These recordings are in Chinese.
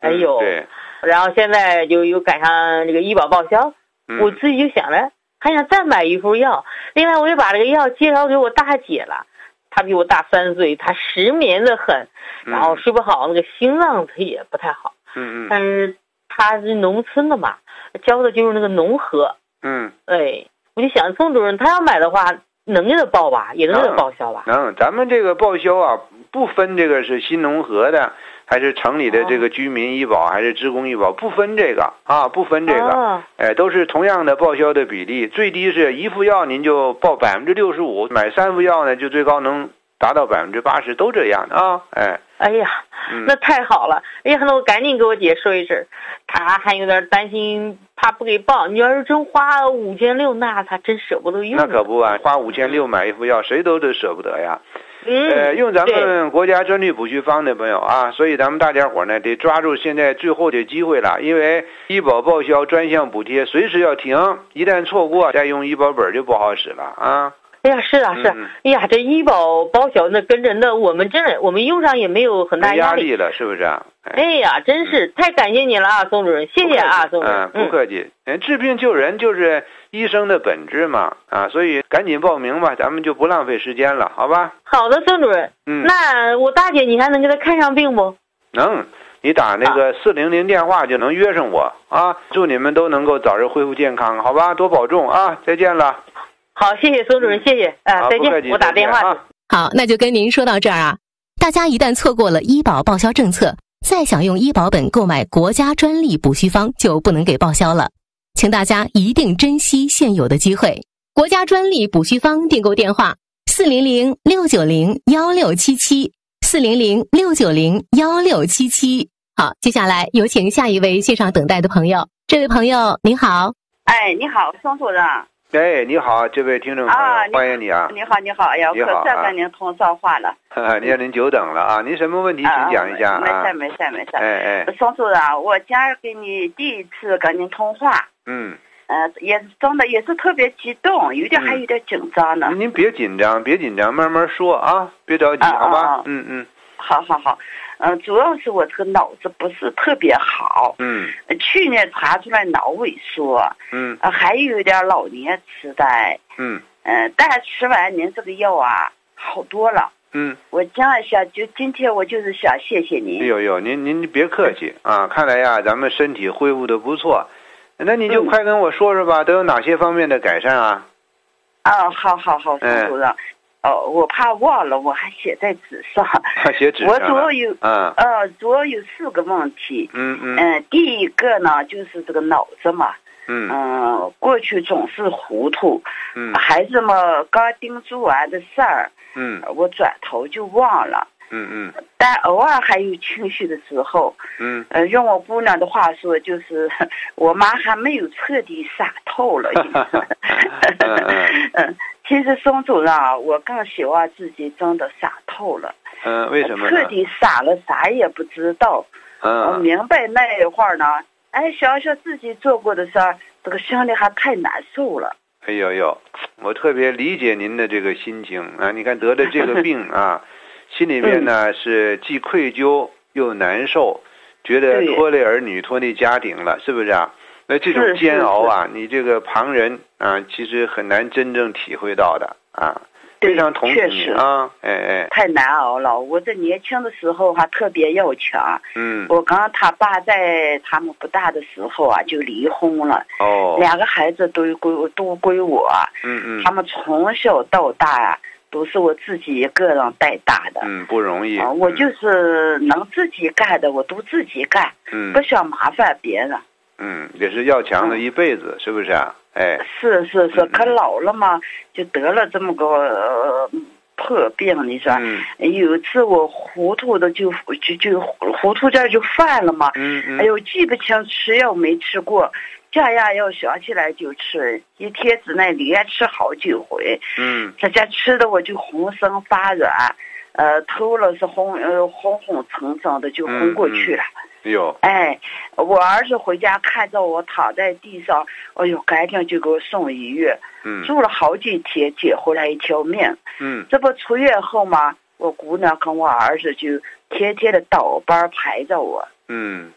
哎呦， 对。 然后现在就又赶上这个医保报销，我自己就想着还想再买一副药，另外我就把这个药介绍给我大姐了，她比我大3岁，她失眠的很，然后睡不好，那个心脏她也不太好，但是她是农村的嘛，教的就是那个农合，哎，我就想宋主任他要买的话能给他报吧，也能给他报销吧？ 能，咱们这个报销啊，不分这个是新农合的，还是城里的这个居民医保，还是职工医保，不分这个啊，不分这个，都是同样的报销的比例，最低是一副药您就报65%，买3副药呢就最高能达到80%，都这样的啊， 哎呀，那太好了！哎呀，那我赶紧给我姐说一声，她还有点担心，怕不给报。你要是真花5600，那她真舍不得用。 那可不啊，花5600买一副药，谁都舍不得呀。用咱们国家专利补序方的朋友啊，所以咱们大家伙呢得抓住现在最后的机会了，因为医保报销专项补贴随时要停，一旦错过，再用医保本就不好使了啊。 哎呀，是啊，是啊，哎呀，这医保报销那跟人的，我们用上也没有很大压力了，是不是啊？ 哎呀，真是太感谢你了啊，宋主任，谢谢啊，宋主任。 不客气。治病救人就是医生的本质嘛，啊，所以赶紧报名吧，咱们就不浪费时间了，好吧？ 好的，宋主任。那我大姐你还能给她看上病不？ 能，你打那个400电话就能约上我啊！祝你们都能够早日恢复健康，好吧？多保重啊！再见了。 好，谢谢宋主任，谢谢，再见，我打电话去。 好，那就跟您说到这儿啊。大家一旦错过了医保报销政策，再想用医保本购买国家专利补序方就不能给报销了，请大家一定珍惜现有的机会。国家专利补序方订购电话400-690-1677，400-690-1677。好，接下来有请下一位线上等待的朋友。这位朋友您好。 你好，宋主任。 你好，这位听众朋友，欢迎你啊！ 你好，哎呀，我可算跟您通上话了。 您久等了啊！您什么问题请讲一下啊？ 没事。宋主任，我今儿给你第一次跟您通话。也是真的，也是特别激动，还有点紧张呢。 您别紧张，慢慢说啊，别着急，好吧？ 好。主要是我这个脑子不是特别好。去年查出来脑萎缩。还有点老年痴呆。但吃完您这个药啊，好多了。我今天我就是想谢谢您。 您别客气啊！看来呀，咱们身体恢复的不错。那你就快跟我说说吧，都有哪些方面的改善啊？ 好，宋主任。我怕忘了，我还写在纸上。 写纸上。 我主要有4个问题。第一个呢，就是这个脑子嘛。过去总是糊涂。孩子们刚叮嘱完的事儿。我转头就忘了。但偶尔还有情绪的时候。用我姑娘的话说，就是我妈还没有彻底傻透了。其实宋主任啊，我更希望自己真的傻透了。 为什么呢？ 彻底傻了，啥也不知道。我明白那一会儿呢，想想自己做过的事儿，这个心里还太难受了。 我特别理解您的这个心情啊！你看得了这个病啊，心里面呢是既愧疚又难受，觉得拖累儿女、拖累家庭了，是不是啊？那这种煎熬啊，你这个旁人啊，其实很难真正体会到的啊。非常同情你啊！ 太难熬了。我这年轻的时候还特别要强。我刚他爸在他们不大的时候啊，就离婚了。2个孩子都归我。他们从小到大啊，都是我自己一个人带大的。 不容易。 我就是能自己干的，我都自己干。不想麻烦别人。 也是要强的一辈子，是不是啊？ 是，可老了嘛，就得了这么个破病，你说。有一次我糊涂的就糊涂劲就犯了嘛。记不清吃药没吃过，这样要想起来就吃，一天之内连吃好几回。这家吃的我就浑身发软，头了是昏沉沉的就昏过去了。我儿子回家看到我躺在地上，赶紧就给我送医院。住了好几天，捡回来一条命。这不出院后嘛，我姑娘跟我儿子就天天的倒班排着我。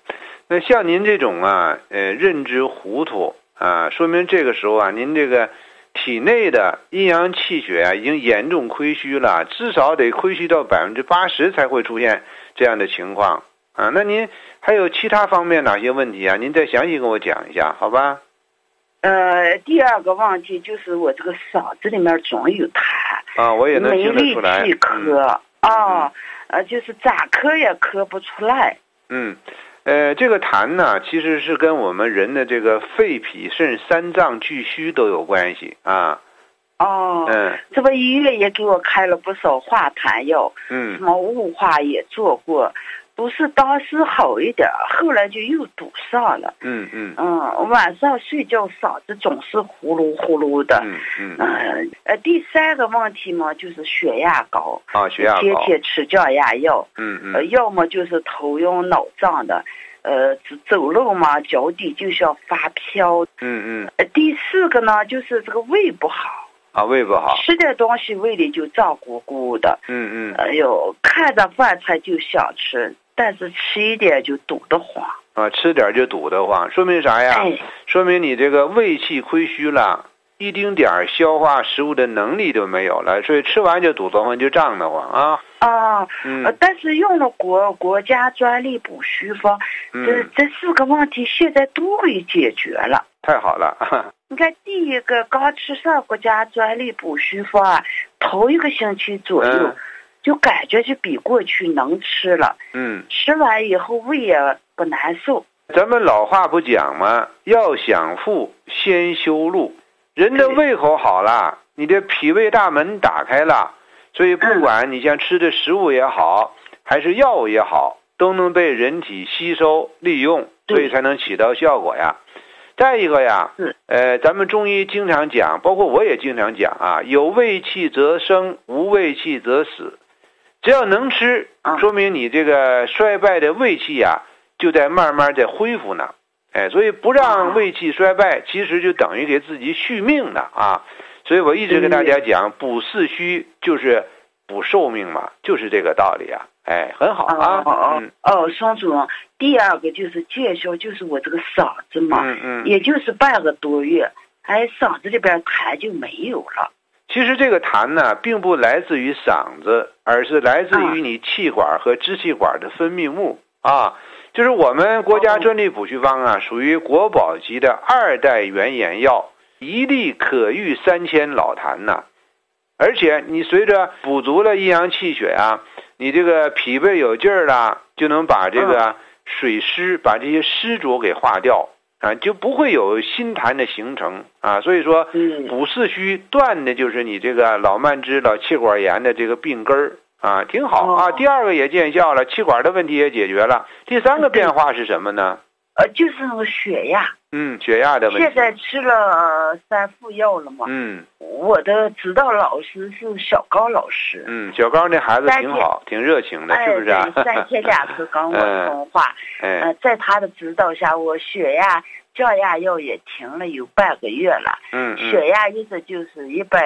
那像您这种啊，认知糊涂啊，说明这个时候啊，您这个体内的阴阳气血啊，已经严重亏虚了，至少得亏虚到80%才会出现这样的情况啊。那您还有其他方面哪些问题啊？您再详细跟我讲一下，好吧？ 第二个问题就是我这个嗓子里面总有痰啊，我也能听得出来。 没力气咳就是咋咳也咳不出来。 这个痰呢，其实是跟我们人的这个肺脾肾三脏俱虚都有关系啊。 这不医院也给我开了不少化痰药，什么雾化也做过，不是当时好一点，后来就又堵上了。晚上睡觉嗓子总是呼噜呼噜的。第三个问题嘛，就是血压高血压高， 天天吃降压药。要么就是头晕脑胀的，走路嘛脚底就像发飘。第四个呢，就是这个胃不好。 胃不好， 吃点东西胃里就胀鼓鼓的。哎呦，看着饭菜就想吃，但是吃一点就堵得慌。 吃点就堵得慌，说明啥呀？说明你这个胃气亏虚了，一丁点儿消化食物的能力都没有了，所以吃完就堵得慌，就胀得慌啊。 但是用了国家专利补虚方，这4个问题现在都给解决了。 太好了。 你看，第一个刚吃上国家专利补虚方啊，头1个星期左右，就感觉就比过去能吃了。吃完以后胃也不难受。 咱们老话不讲吗？要想富，先修路。人的胃口好了，你的脾胃大门打开了，所以不管你像吃的食物也好，还是药物也好，都能被人体吸收利用，所以才能起到效果呀。再一个呀，咱们中医经常讲，包括我也经常讲啊，有胃气则生，无胃气则死。只要能吃，说明你这个衰败的胃气呀，就在慢慢在恢复呢。所以不让胃气衰败，其实就等于给自己续命呢啊。所以我一直跟大家讲，补四虚就是补寿命嘛，就是这个道理啊。很好啊。 双主任，第二个就是见效，就是我这个嗓子嘛，也就是半个多月，嗓子里边痰就没有了。 其实这个痰呢，并不来自于嗓子，而是来自于你气管和支气管的分泌物啊。就是我们国家专利补虚方啊，属于国宝级的2代原研药，一粒可愈3000老痰呐。而且你随着补足了阴阳气血啊，你这个脾胃有劲儿了，就能把这个水湿，把这些湿浊给化掉啊，就不会有新痰的形成啊。所以说，补四虚断的就是你这个老慢支、老气管炎的这个病根儿啊，挺好啊。第二个也见效了，气管的问题也解决了。第三个变化是什么呢？ 就是那个血压。 血压的问题。 现在吃了3副药了嘛。我的指导老师是小高老师。 小高那孩子挺好，挺热情的，是不是啊 ？3天2次跟我通话。在他的指导下，我血压降压药也停了有半个月了。血压一直就是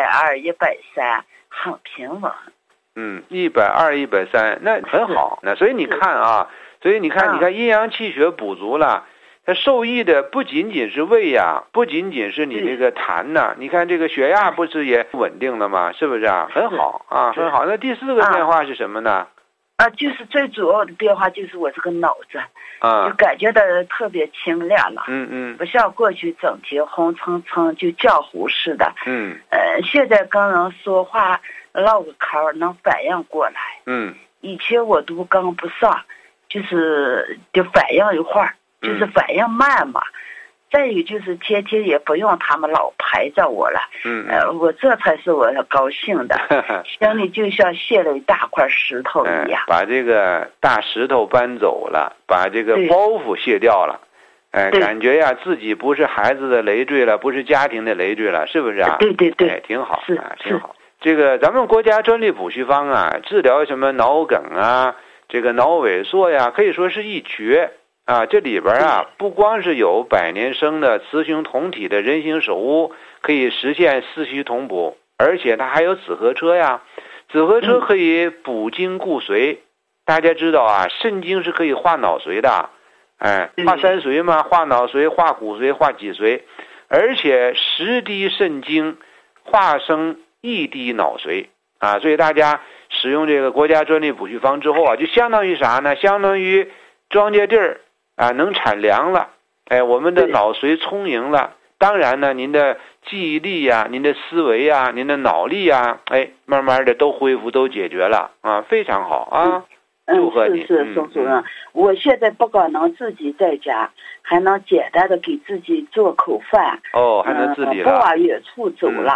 120、130，很平稳。 120、130，那很好。那所以你看啊，你看阴阳气血补足了，它受益的不仅仅是胃呀，不仅仅是你这个痰呐，你看这个血压不是也稳定了吗？是不是啊？很好啊，很好。那第4个变化是什么呢？ 就是最主要的变化就是我这个脑子就感觉到特别清亮了。不像过去整天红蹭蹭就浆糊似的。现在跟人说话唠个嗑能反应过来。以前我都跟不上，就是反应一会儿，就是反应慢嘛。再有就是天天也不用他们老陪着我了。我这才是我高兴的，心里就像卸了一大块石头一样。 把这个大石头搬走了，把这个包袱卸掉了。感觉呀，自己不是孩子的累赘了，不是家庭的累赘了，是不是啊？ 对， 挺好，挺好。这个咱们国家专利补虚方啊，治疗什么脑梗啊，这个脑萎缩呀，可以说是一绝啊。这里边啊，不光是有百年生的雌雄同体的人形手屋，可以实现四虚同补，而且它还有紫河车呀。紫河车可以补精固髓。大家知道啊，肾经是可以化脑髓的化三髓嘛，化脑髓、化骨髓、化脊髓，而且10滴肾精化生1滴脑髓啊，所以大家使用这个国家专利补虚方之后啊，就相当于啥呢？相当于庄稼地儿啊能产粮了，我们的脑髓充盈了。当然呢，您的记忆力呀、您的思维呀、您的脑力呀，慢慢的都恢复、都解决了啊，非常好啊！祝贺你。 是宋主任，我现在不光能自己在家，还能简单的给自己做口饭。 还能自理了。 不往远处走了，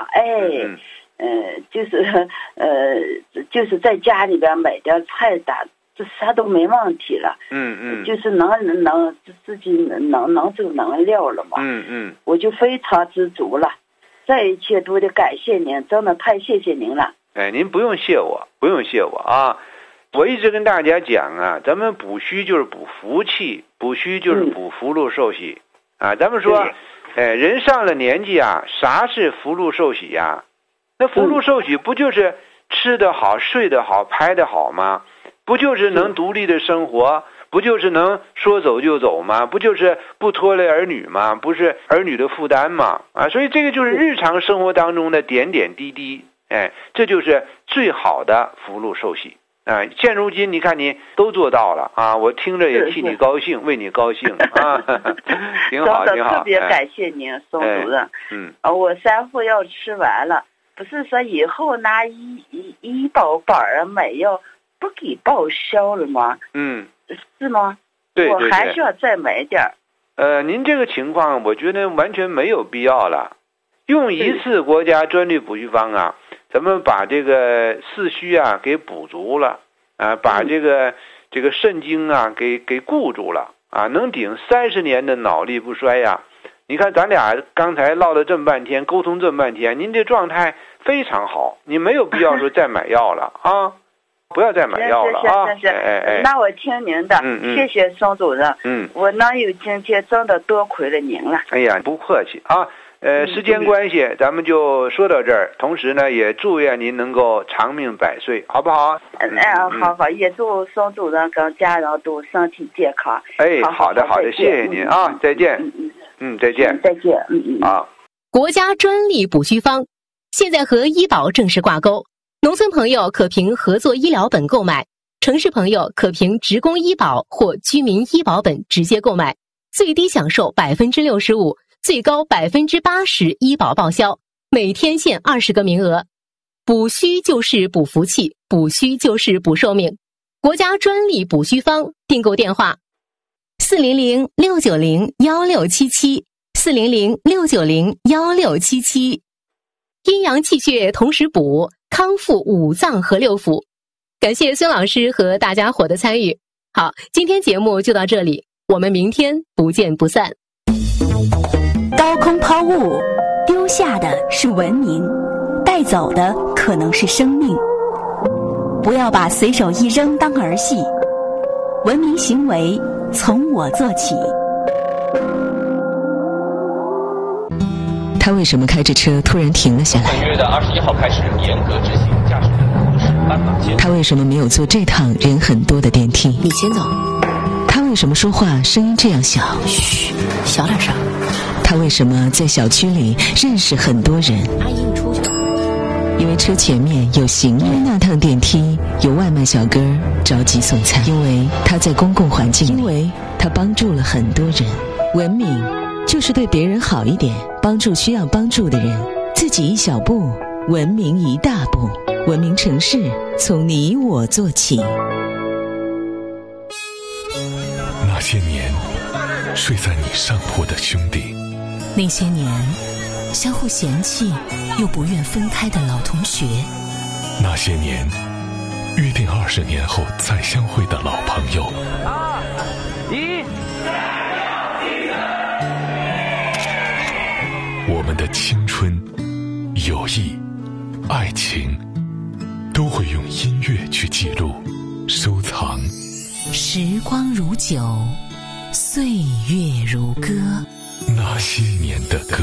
就是在家里边买点菜打。这啥都没问题了，就是能自己能走能料了嘛，我就非常知足了，这一切都得感谢您，真的太谢谢您了。 您不用谢我，不用谢我啊！我一直跟大家讲啊，咱们补虚就是补福气，补虚就是补福禄寿喜啊。咱们说，人上了年纪啊，啥是福禄寿喜呀？那福禄寿喜不就是吃得好、睡得好、拍得好吗？不就是能独立的生活，不就是能说走就走吗？不就是不拖累儿女吗？不是儿女的负担吗？啊，所以这个就是日常生活当中的点点滴滴，这就是最好的福禄寿喜啊！现如今你看你都做到了啊，我听着也替你高兴，为你高兴啊，挺好挺好。 特别感谢您，宋主任。我3副药吃完了，不是说以后拿医保本买药不给报销了吗？是吗？ 对， 我还需要再买点。 您这个情况，我觉得完全没有必要了。用一次国家专利补虚方啊，咱们把这个四虚啊给补足了啊，把这个肾精啊给固住了啊，能顶30年的脑力不衰呀。你看咱俩刚才唠了这么半天，沟通这么半天，您这状态非常好，你没有必要说再买药了啊。不要再买药了啊！ 那我听您的，谢谢宋主任。我能有今天，真的多亏了您了。 哎呀，不客气啊。时间关系，咱们就说到这儿。同时呢，也祝愿您能够长命100岁，好不好？ 好，也祝宋主任跟家人都身体健康。 好的，谢谢您啊，再见。再见。 再见。 好。 国家专利补虚方现在和医保正式挂钩。农村朋友可凭合作医疗本购买，城市朋友可凭职工医保或居民医保本直接购买，最低享受65%，最高80%医保报销，每天限20个名额。补虚就是补福气，补虚就是补寿命。国家专利补虚方订购电话400-690-1677，400-690-1677。阴阳气血同时补，康复5脏和6腑。感谢孙老师和大家伙的参与。好，今天节目就到这里，我们明天不见不散。 高空抛物，丢下的是文明，带走的可能是生命。不要把随手一扔当儿戏，文明行为从我做起。 他为什么开着车突然停了下来？ 本月的21号开始严格执行驾驶人同时斑马线。 他为什么没有坐这趟人很多的电梯？ 你先走。 他为什么说话声音这样小？ 嘘，小点声。 他为什么在小区里认识很多人？ 阿姨，你出去。 因为车前面有行人，因为那趟电梯有外卖小哥着急送餐，因为他在公共环境里，因为他帮助了很多人。文明就是对别人好一点，帮助需要帮助的人，自己一小步，文明一大步。文明城市从你我做起。 那些年睡在你上铺的兄弟， 那些年相互嫌弃又不愿分开的老同学， 那些年约定20年后再相会的老朋友。 2、1。 我们的青春、友谊、爱情，都会用音乐去记录、收藏。 时光如酒，岁月如歌。 那些年的歌。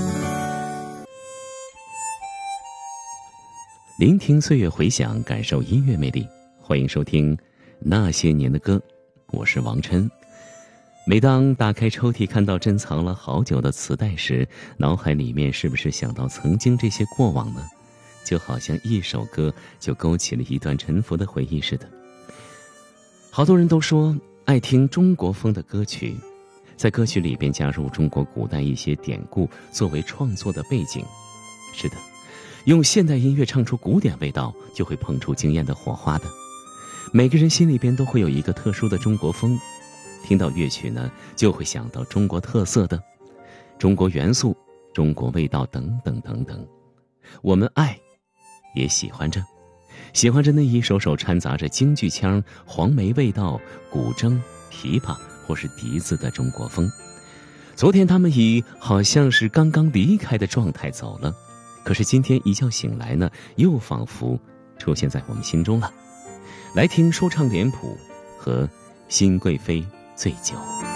聆听岁月回响，感受音乐魅力。欢迎收听《那些年的歌》，我是王琛。 每当打开抽屉看到珍藏了好久的磁带时，脑海里面是不是想到曾经这些过往呢？就好像一首歌就勾起了一段沉浮的回忆似的。好多人都说爱听中国风的歌曲，在歌曲里边加入中国古代一些典故作为创作的背景。是的，用现代音乐唱出古典味道，就会碰出惊艳的火花的。每个人心里边都会有一个特殊的中国风，听到乐曲呢，就会想到中国特色的中国元素、中国味道等等等等。我们爱也喜欢着那一首首掺杂着京剧腔、黄梅味道、古筝、琵琶或是笛子的中国风。昨天他们以好像是刚刚离开的状态走了，可是今天一觉醒来呢，又仿佛出现在我们心中了。来听说唱脸谱和新贵妃醉酒。